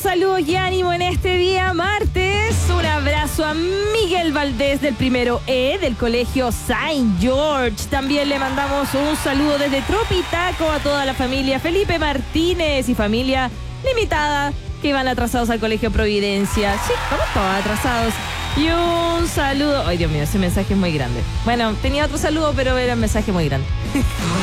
saludos y ánimo en este día martes. Un abrazo a Miguel Valdés del primero E del colegio Saint George. También le mandamos un saludo desde Tropitaco a toda la familia Felipe Martínez y familia limitada que van atrasados al colegio Providencia. Sí, vamos todos atrasados. Y un saludo. Ay, Dios mío, ese mensaje es muy grande. Bueno, tenía otro saludo, pero era un mensaje muy grande.